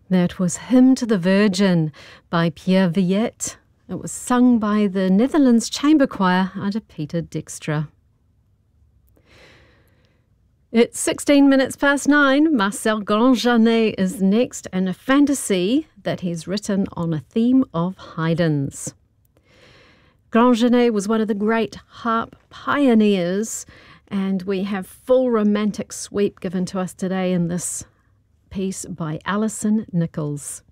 That was Hymn to the Virgin by Pierre Villet. It was sung by the Netherlands Chamber Choir under Peter Dijkstra. It's 16 minutes past 9. Marcel Grandjanet is next, and a fantasy that he's written on a theme of Haydn's. Grandjanet was one of the great harp pioneers, and we have full romantic sweep given to us today in this piece by Alison Nichols.